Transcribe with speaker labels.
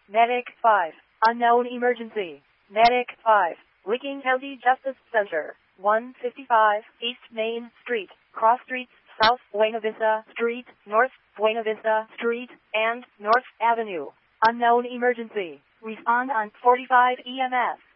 Speaker 1: Medic 5. Unknown emergency. Medic 5. Licking County Justice Center. 155 East Main Street. Cross Streets, South Buena Vista Street, North Buena Vista Street, and North Avenue. Unknown emergency. Respond on 45 EMS.